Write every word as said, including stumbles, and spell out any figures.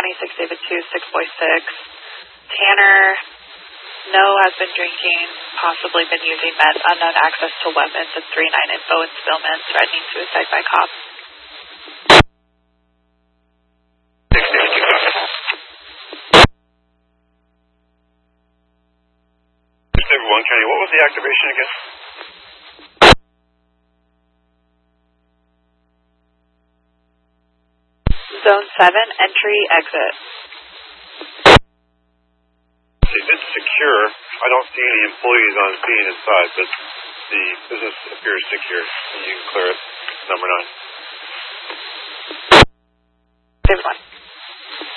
twenty-six, David two, six boy six. Tanner, no, has been drinking, possibly been using meds, unknown access to weapons, and three nine info and Spillman, threatening suicide by cop. One County, what was the activation again? Zone seven, entry, exit. It's secure. I don't see any employees on scene inside, but the business appears secure. You can clear it. Number nine. David one.